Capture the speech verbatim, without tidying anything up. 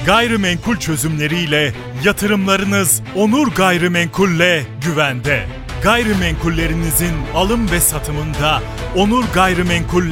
Gayrimenkul çözümleriyle yatırımlarınız Onur Gayrimenkul'le güvende. Gayrimenkullerinizin alım ve satımında Onur Gayrimenkul'le